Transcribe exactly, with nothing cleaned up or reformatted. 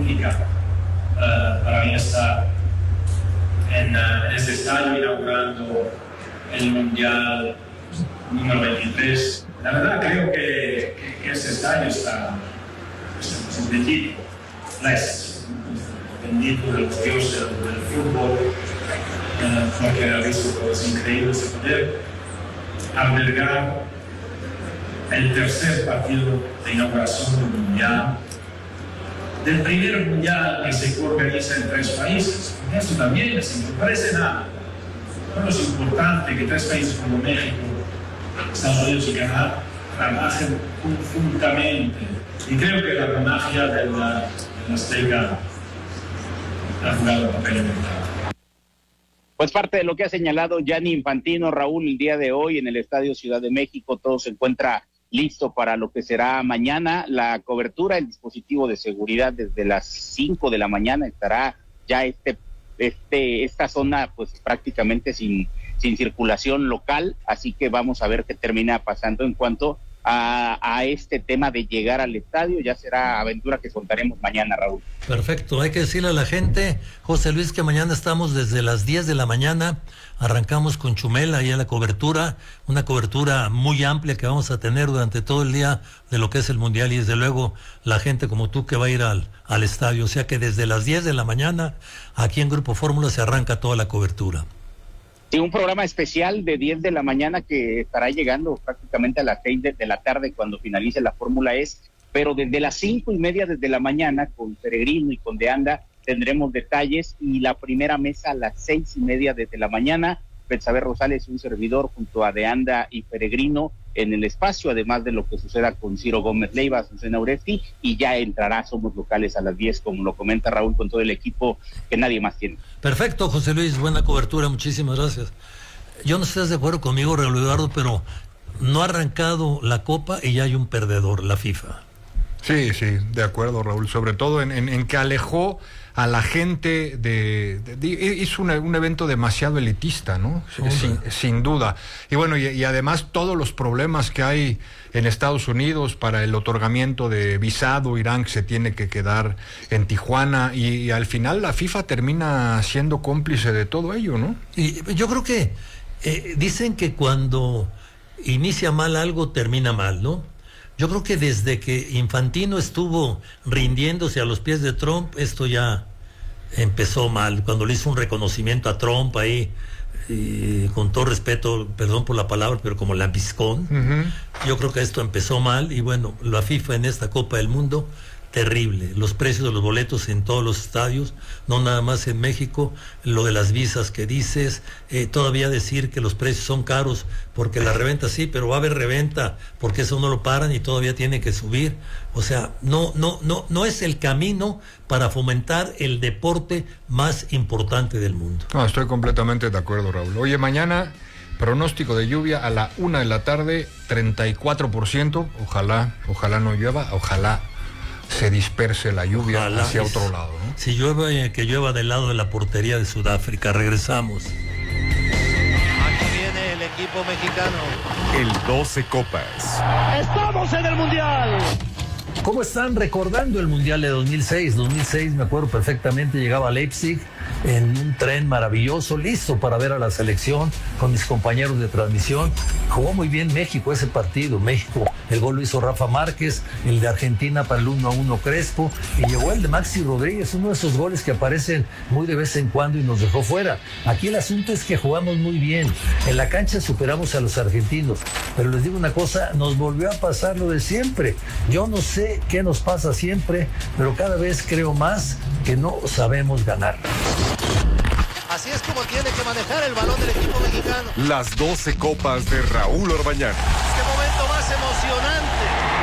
significa uh, para mí estar en, uh, en este estadio inaugurando el Mundial número veintitrés. La verdad creo que, que, que este estadio está es un bendito, es bendito de los dioses del fútbol, uh, porque ha visto cosas increíbles de poder albergar el tercer partido de inauguración del Mundial, del primer Mundial que se organiza en tres países. Eso también es, no parece nada. Pero es importante que tres países como México, Estados Unidos y Canadá trabajen conjuntamente. Y creo que la magia de la, de la Azteca ha jugado un papel importante. Pues parte de lo que ha señalado Gianni Infantino, Raúl, el día de hoy en el Estadio Ciudad de México, todo se encuentra listo para lo que será mañana la cobertura, el dispositivo de seguridad desde las cinco de la mañana estará ya este, este, esta zona pues prácticamente sin, sin circulación local, así que vamos a ver qué termina pasando en cuanto a, a este tema de llegar al estadio. Ya será aventura que contaremos mañana, Raúl. Perfecto, hay que decirle a la gente, José Luis, que mañana estamos desde las diez de la mañana, arrancamos con Chumel ahí a la cobertura, una cobertura muy amplia que vamos a tener durante todo el día de lo que es el Mundial, y desde luego la gente como tú que va a ir al, al estadio, o sea que desde las diez de la mañana aquí en Grupo Fórmula se arranca toda la cobertura. Sí, un programa especial de diez de la mañana que estará llegando prácticamente a las seis de, de la tarde cuando finalice la Fórmula E, pero desde las cinco y media desde la mañana con Peregrino y con De Anda tendremos detalles, y la primera mesa a las seis y media desde la mañana. Betsabe Rosales, un servidor junto a De Anda y Peregrino en el espacio, además de lo que suceda con Ciro Gómez Leiva, Susana Uresti, y ya entrará Somos Locales a las diez, como lo comenta Raúl, con todo el equipo que nadie más tiene. Perfecto, José Luis, buena cobertura, muchísimas gracias. Yo no sé si estás de acuerdo conmigo, Raúl Eduardo, pero no ha arrancado la Copa y ya hay un perdedor, la FIFA. Sí, sí, de acuerdo, Raúl, sobre todo en, en, en que alejó a la gente de, de, de hizo una, un evento demasiado elitista, ¿no? Sin, sin duda. Y bueno, y, y además todos los problemas que hay en Estados Unidos para el otorgamiento de visado, Irán se tiene que quedar en Tijuana, y, y al final la FIFA termina siendo cómplice de todo ello, ¿no? Y yo creo que eh, dicen que cuando inicia mal algo termina mal, ¿no? Yo creo que desde que Infantino estuvo rindiéndose a los pies de Trump, esto ya empezó mal. Cuando le hizo un reconocimiento a Trump ahí, y con todo respeto, perdón por la palabra, pero como lambiscón, uh-huh. Yo creo que esto empezó mal, y bueno, la FIFA en esta Copa del Mundo, terrible. Los precios de los boletos en todos los estadios, no nada más en México, lo de las visas que dices, eh, todavía decir que los precios son caros porque la reventa sí, pero va a haber reventa porque eso no lo paran y todavía tiene que subir. O sea, no, no, no, no es el camino para fomentar el deporte más importante del mundo. No, estoy completamente de acuerdo, Raúl. Oye, mañana pronóstico de lluvia a la una de la tarde, treinta y cuatro por ciento, ojalá, ojalá no llueva, ojalá se disperse la lluvia Ojalá hacia es, otro lado, ¿no? Si llueve, que llueva del lado de la portería de Sudáfrica. Regresamos. Aquí viene el equipo mexicano. El doce Copas. ¡Estamos en el Mundial! ¿Cómo están recordando el Mundial de dos mil seis? dos mil seis, me acuerdo perfectamente, llegaba a Leipzig en un tren maravilloso, listo para ver a la selección con mis compañeros de transmisión. Jugó muy bien México ese partido. México, el gol lo hizo Rafa Márquez, el de Argentina para el uno a uno Crespo, y llegó el de Maxi Rodríguez, uno de esos goles que aparecen muy de vez en cuando y nos dejó fuera. Aquí el asunto es que jugamos muy bien. En la cancha superamos a los argentinos, pero les digo una cosa, nos volvió a pasar lo de siempre. Yo no sé qué nos pasa siempre, pero cada vez creo más que no sabemos ganar. Así es como tiene que manejar el balón del equipo mexicano. Las doce Copas de Raúl Orbañanos. Este momento más emocionante